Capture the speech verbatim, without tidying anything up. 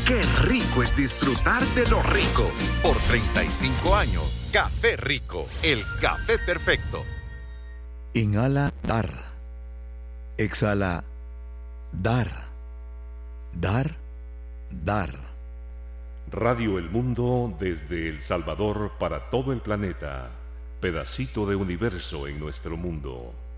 Qué rico es disfrutar de lo rico. Por treinta y cinco años, Café Rico, el café perfecto. Inhala, dar. Exhala, dar. Dar, dar. Radio El Mundo desde El Salvador para todo el planeta. Pedacito de universo en nuestro mundo.